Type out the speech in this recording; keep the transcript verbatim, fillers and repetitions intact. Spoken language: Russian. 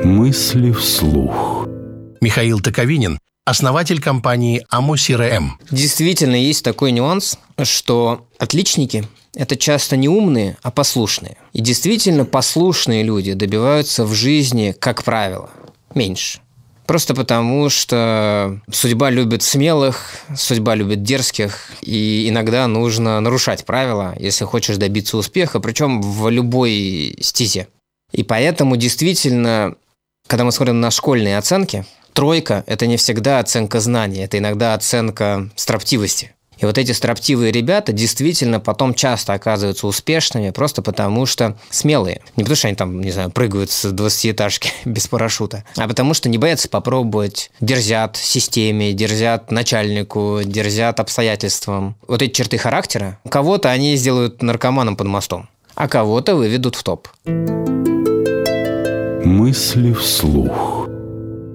Мысли вслух. Михаил Токовинин, основатель компании АМО-СИРЭМ. Действительно, есть такой нюанс, что отличники – это часто не умные, а послушные. И действительно, послушные люди добиваются в жизни, как правило, меньше. Просто потому, что судьба любит смелых, судьба любит дерзких, и иногда нужно нарушать правила, если хочешь добиться успеха, причем в любой стезе. И поэтому действительно, когда мы смотрим на школьные оценки, тройка – это не всегда оценка знаний, это иногда оценка строптивости. И вот эти строптивые ребята действительно потом часто оказываются успешными просто потому, что смелые. Не потому, что они там, не знаю, прыгают с двадцатиэтажки без парашюта, а потому, что не боятся попробовать, дерзят системе, дерзят начальнику, дерзят обстоятельствам. Вот эти черты характера, кого-то они сделают наркоманом под мостом, а кого-то выведут в топ. Мысли вслух.